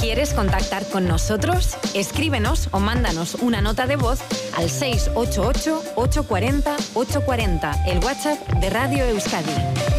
¿Quieres contactar con nosotros? Escríbenos o mándanos una nota de voz al 688 840 840, el WhatsApp de Radio Euskadi.